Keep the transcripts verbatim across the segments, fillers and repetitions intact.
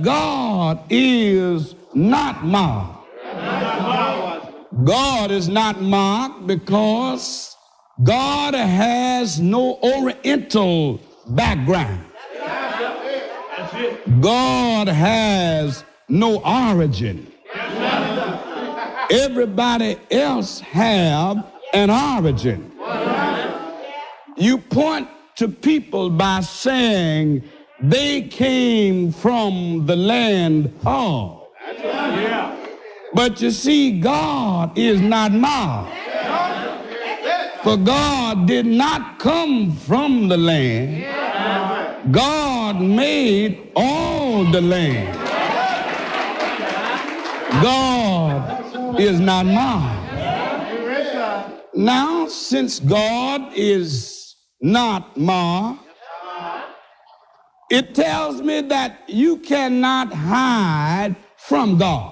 God is not mocked. God is not mocked because God has no Oriental background. God has no origin. Everybody else have an origin. You point to people by saying they came from the land of. But you see, God is not mocked. For God did not come from the land. God made all the land. God is not mocked. Now, since God is not mocked, it tells me that you cannot hide from God.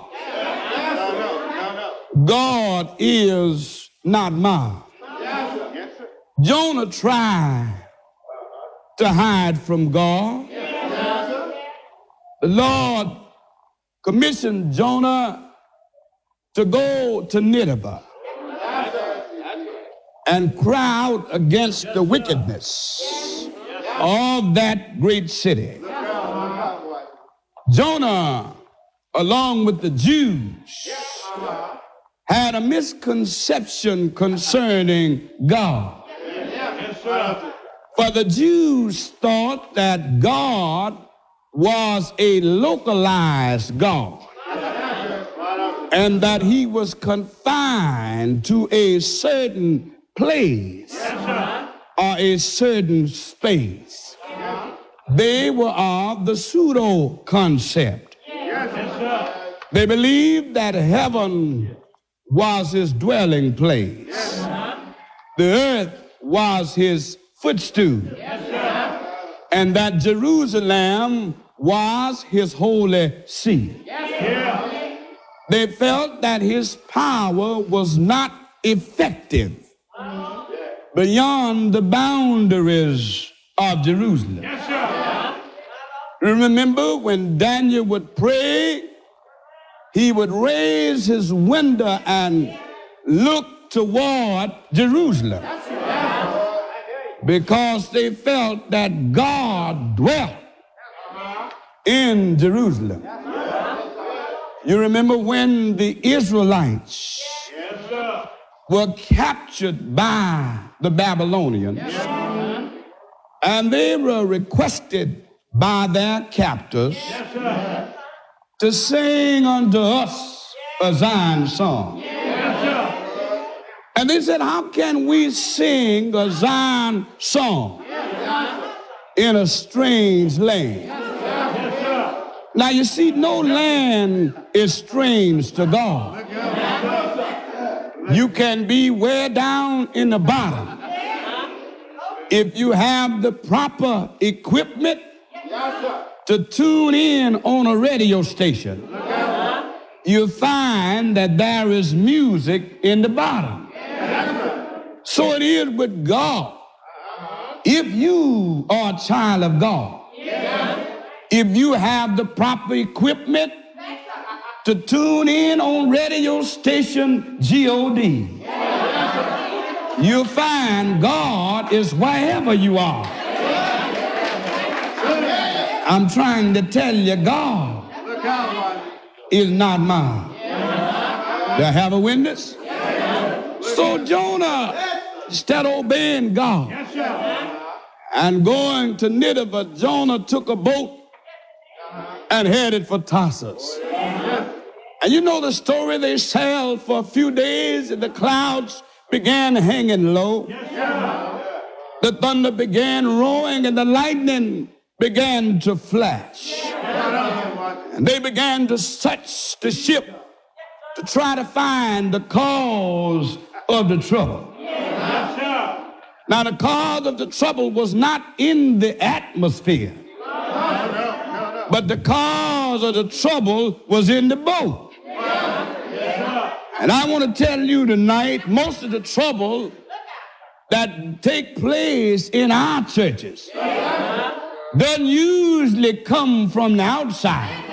God is not mocked. Jonah tried to hide from God. The Lord commissioned Jonah to go to Nineveh and cry out against the wickedness of that great city. Jonah, along with the Jews, had a misconception concerning God. For the Jews thought that God was a localized God and that he was confined to a certain place or a certain space. They were of the pseudo concept. They believed that heaven was his dwelling place. The earth was his footstool. And that Jerusalem was his holy see. They felt that his power was not effective beyond the boundaries of Jerusalem. Remember when Daniel would pray, he would raise his window and look toward Jerusalem because they felt that God dwelt in Jerusalem. You remember when the Israelites were captured by the Babylonians, and they were requested by their captors to sing unto us a Zion song. And they said, how can we sing a Zion song in a strange land? Now you see, no land is strange to God. You can be way down in the bottom. If you have the proper equipment to tune in on a radio station, you'll find that there is music in the bottom. So it is with God. If you are a child of God, if you have the proper equipment to tune in on radio station G O D, you'll find God is wherever you are. I'm trying to tell you, God is not mine. Do I have a witness? So Jonah, instead of obeying God and going to Nineveh, Jonah took a boat and headed for Tarsus. And you know the story, they sailed for a few days and the clouds began hanging low. The thunder began roaring and the lightning began to flash. And they began to search the ship to try to find the cause of the trouble. Now the cause of the trouble was not in the atmosphere, but the cause of the trouble was in the boat. And I want to tell you tonight, most of the trouble that take place in our churches doesn't usually come from the outside.